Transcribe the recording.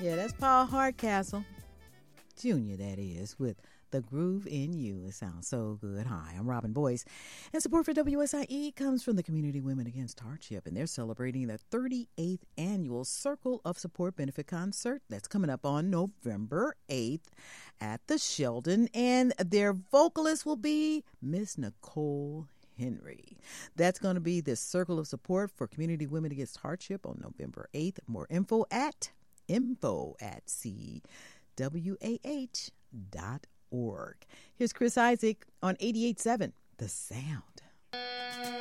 Yeah, that's Paul Hardcastle Jr., that is, with The Groove in You. It sounds so good. Hi, I'm Robin Boyce. And support for WSIE comes from the Community Women Against Hardship, and they're celebrating the 38th annual Circle of Support benefit concert that's coming up on November 8th at the Sheldon. And their vocalist will be Miss Nicole Henry. That's going to be the Circle of Support for Community Women Against Hardship on November 8th. More info at CWAH.org. Here's Chris Isaac on 88.7 The Sound.